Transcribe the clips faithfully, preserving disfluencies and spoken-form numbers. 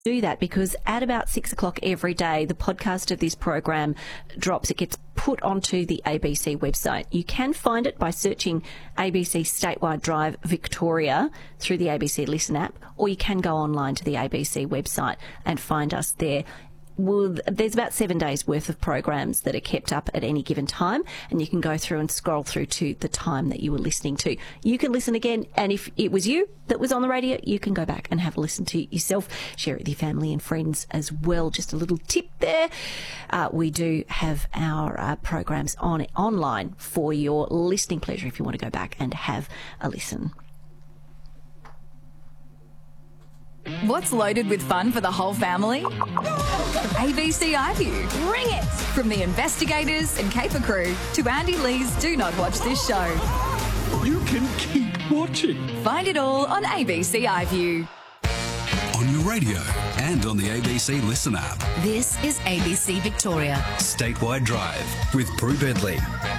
do that because at about six o'clock every day, the podcast of this program drops. It gets put onto the A B C website. You can find it by searching A B C Statewide Drive Victoria through the A B C Listen app, or you can go online to the A B C website and find us there. Well, there's about seven days worth of programs that are kept up at any given time, and you can go through and scroll through to the time that you were listening to. You can listen again, and if it was you that was on the radio, you can go back and have a listen to it yourself. Share it with your family and friends as well. Just a little tip there. Uh, we do have our uh, programs on online for your listening pleasure if you want to go back and have a listen. What's loaded with fun for the whole family? A B C iView. Bring it! From the investigators and Caper crew to Andy Lee's Do Not Watch This Show. You can keep watching. Find it all on A B C iView. On your radio and on the A B C Listen app. This is A B C Victoria. Statewide Drive with Prue Bentley.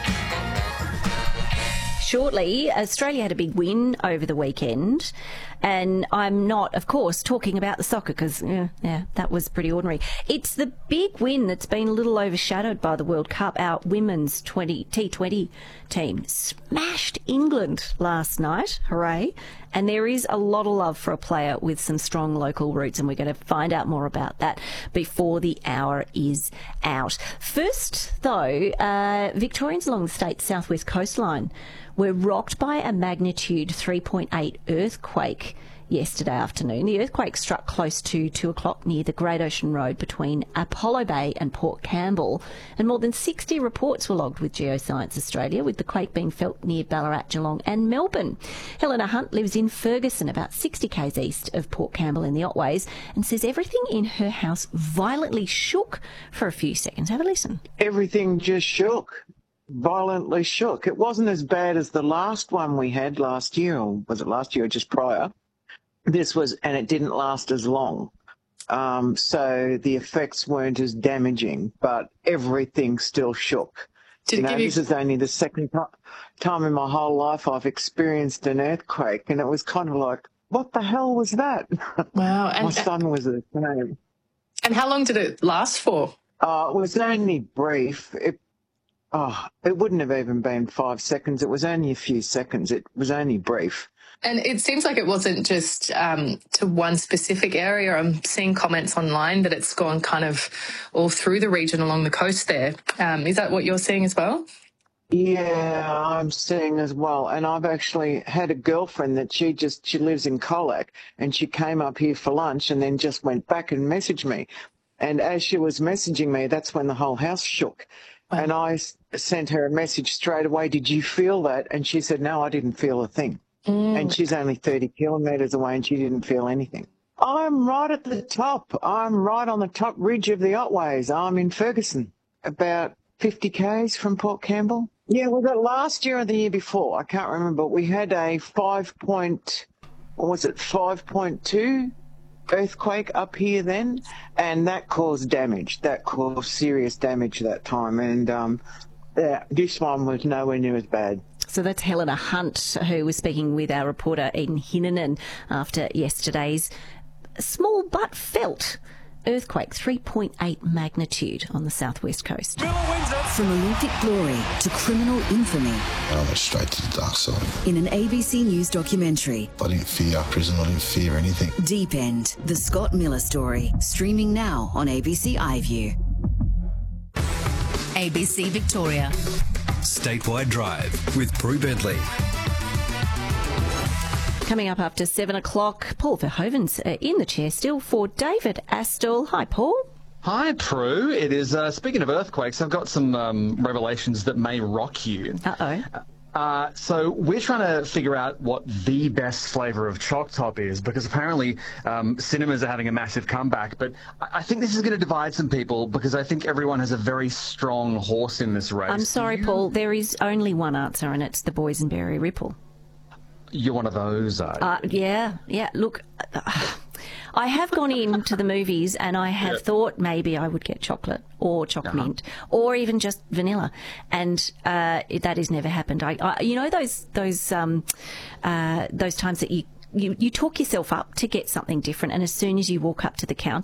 Shortly, Australia had a big win over the weekend, and I'm not, of course, talking about the soccer because, yeah, yeah, that was pretty ordinary. It's the big win that's been a little overshadowed by the World Cup. Our women's twenty T twenty team smashed England last night, hooray, and there is a lot of love for a player with some strong local roots, and we're going to find out more about that before the hour is out. First, though, uh, Victorians along the state's southwest coastline were rocked by a magnitude three point eight earthquake yesterday afternoon. The earthquake struck close to two o'clock near the Great Ocean Road between Apollo Bay and Port Campbell, and more than sixty reports were logged with Geoscience Australia, with the quake being felt near Ballarat, Geelong and Melbourne. Helena Hunt lives in Ferguson, about sixty k's east of Port Campbell in the Otways, and says everything in her house violently shook for a few seconds. Have a listen. Everything just shook. Violently shook. It wasn't as bad as the last one we had last year, or was it last year or just prior? This was, and it didn't last as long. Um, so the effects weren't as damaging, but everything still shook. Did you it know, give you... This is only the second time in my whole life I've experienced an earthquake, and it was kind of like, what the hell was that? Wow. And, my son was the same. And how long did it last for? Uh, it was only brief. It, oh, it wouldn't have even been five seconds. It was only a few seconds. It was only brief. And it seems like it wasn't just um, to one specific area. I'm seeing comments online that it's gone kind of all through the region along the coast there. Um, is that what you're seeing as well? Yeah, I'm seeing as well. And I've actually had a girlfriend that she just, she lives in Colac, and she came up here for lunch and then just went back and messaged me. And as she was messaging me, that's when the whole house shook. Wow. And I sent her a message straight away, did you feel that? And she said, no, I didn't feel a thing. Mm. And she's only thirty kilometres away and she didn't feel anything. I'm right at the top. I'm right on the top ridge of the Otways. I'm in Ferguson, about fifty k's from Port Campbell. Yeah, was it last year or the year before? I can't remember. We had a five point, or was it five point two earthquake up here then, and that caused damage. That caused serious damage that time, and um, yeah, this one was nowhere near as bad. So that's Helena Hunt, who was speaking with our reporter Eden Hinnanen after yesterday's small but felt earthquake, three point eight magnitude on the southwest coast. From Olympic glory to criminal infamy. I went straight to the dark side. In an A B C News documentary. I didn't fear prison, I didn't fear anything. Deep End, the Scott Miller story, streaming now on A B C iView. A B C Victoria. Statewide Drive with Prue Bentley. Coming up after seven o'clock, Paul Verhoeven's uh, in the chair still for David Astle. Hi, Paul. Hi, Prue. It is, uh, speaking of earthquakes, I've got some um, revelations that may rock you. Uh-oh. Uh, so we're trying to figure out what the best flavour of Choc Top is, because apparently um, cinemas are having a massive comeback. But I think this is going to divide some people, because I think everyone has a very strong horse in this race. I'm sorry, you... Paul. There is only one answer, and it's the Boysenberry Ripple. You're one of those, are you? Uh, yeah, yeah. Look, uh, I have gone into the movies and I have yeah. thought maybe I would get chocolate or choc uh-huh. mint or even just vanilla, and uh, that has never happened. I, I, you know, those those um, uh, those times that you you, you talk yourself up to get something different, and as soon as you walk up to the counter,